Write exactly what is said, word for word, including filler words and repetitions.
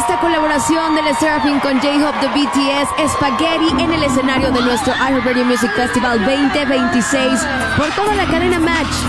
esta colaboración de Le Sserafim con J-Hope de B T S, Spaghetti, en el escenario de nuestro iHeartRadio Music Festival veinte veintiséis por toda la cadena Match.